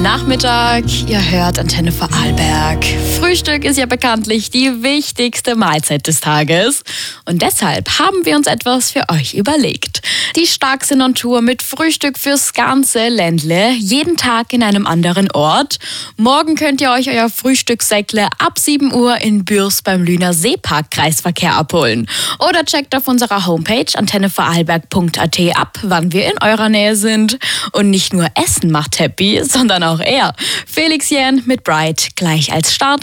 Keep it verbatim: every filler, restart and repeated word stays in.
Nachmittag, ihr hört Antenne Vorarlberg. Frühstück ist ja bekanntlich die wichtigste Mahlzeit des Tages. Und deshalb haben wir uns etwas für euch überlegt. Die Starksinn on Tour mit Frühstück fürs ganze Ländle, jeden Tag in einem anderen Ort. Morgen könnt ihr euch euer Frühstückssäckle ab sieben Uhr in Bürs beim Lüner Seepark Kreisverkehr abholen. Oder checkt auf unserer Homepage antenne vorarlberg punkt a t ab, wann wir in eurer Nähe sind. Und nicht nur Essen macht happy, sondern auch er. Felix Jähn mit Bright gleich als Start.